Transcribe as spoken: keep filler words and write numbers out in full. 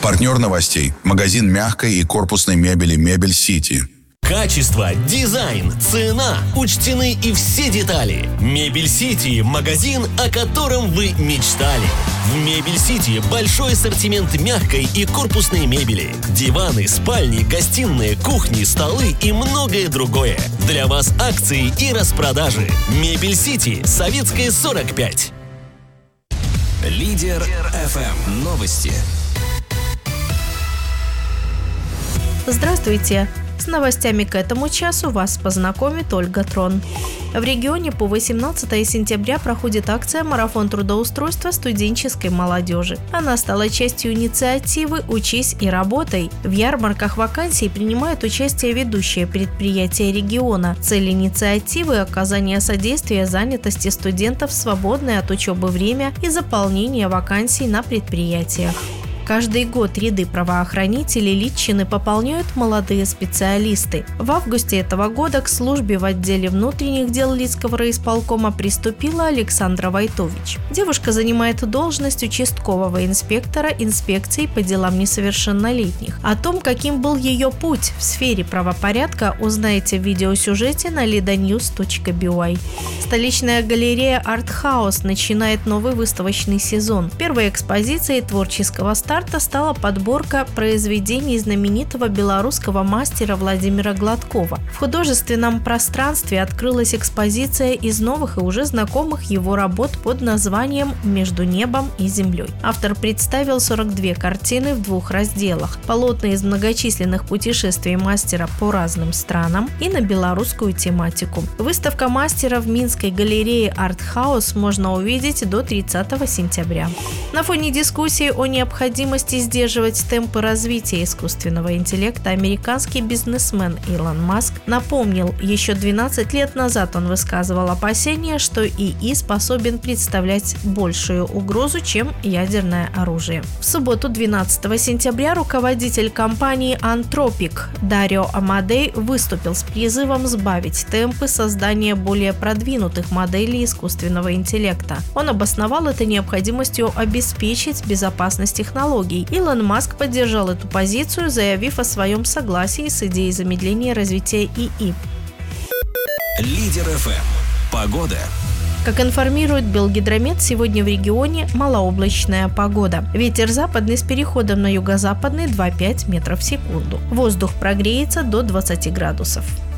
Партнер новостей – магазин мягкой и корпусной мебели «Мебель Сити». Качество, дизайн, цена – учтены и все детали. «Мебель Сити» – магазин, о котором вы мечтали. В «Мебель Сити» большой ассортимент мягкой и корпусной мебели. Диваны, спальни, гостиные, кухни, столы и многое другое. Для вас акции и распродажи. «Мебель Сити», Советская, сорок пять. Лидер эф эм. Новости. Здравствуйте! С новостями к этому часу вас познакомит Ольга Трон. В регионе по восемнадцатое сентября проходит акция «Марафон трудоустройства студенческой молодежи». Она стала частью инициативы «Учись и работай». В ярмарках вакансий принимают участие ведущие предприятия региона. Цель инициативы – оказание содействия занятости студентов в свободное от учебы время и заполнение вакансий на предприятиях. Каждый год ряды правоохранителей Литчины пополняют молодые специалисты. В августе этого года к службе в отделе внутренних дел Лидского райисполкома приступила Александра Войтович. Девушка занимает должность участкового инспектора инспекции по делам несовершеннолетних. О том, каким был ее путь в сфере правопорядка, узнаете в видеосюжете на лиданьюз точка би уай. Столичная галерея «Артхаус» начинает новый выставочный сезон. Первой экспозицией творческого старта Старта стала подборка произведений знаменитого белорусского мастера Владимира Гладкова. В художественном пространстве открылась экспозиция из новых и уже знакомых его работ под названием «Между небом и землей». Автор представил сорок две картины в двух разделах: полотна из многочисленных путешествий мастера по разным странам и на белорусскую тематику. Выставка мастера в Минской галерее «Артхаус» можно увидеть до тридцатого сентября. На фоне дискуссии о необходимости сдерживать темпы развития искусственного интеллекта американский бизнесмен Илон Маск напомнил, еще двенадцать лет назад он высказывал опасения, что ИИ способен представлять большую угрозу, чем ядерное оружие. В субботу, двенадцатого сентября, руководитель компании Anthropic Дарио Амадей выступил с призывом сбавить темпы создания более продвинутых моделей искусственного интеллекта. Он обосновал это необходимостью обеспечить безопасность технологий. Илон Маск поддержал эту позицию, заявив о своем согласии с идеей замедления развития ИИ. Лидер эф эм. Погода. Как информирует Белгидромет, сегодня в регионе малооблачная погода. Ветер западный с переходом на юго-западный два-пять метров в секунду. Воздух прогреется до двадцати градусов.